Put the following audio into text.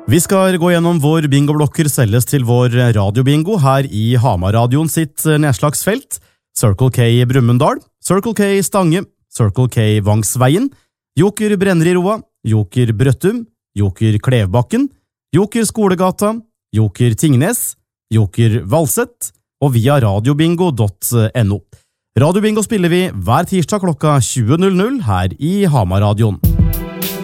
Vi skal gå gjennom hvor bingoblokker selges til vår radiobingo her i Hamar-radioen sitt nedslagsfelt. Circle K Brumunddal, Circle K Stange, Circle K Vangsveien, Joker Brennerirroa, Joker Brøttum, Joker Klevbakken, Joker Skolegata, Joker Tingnes, Joker Valsett og via radiobingo.no. Radiobingo spiller vi hver tirsdag klokka 20.00 her i Hamar-radioen.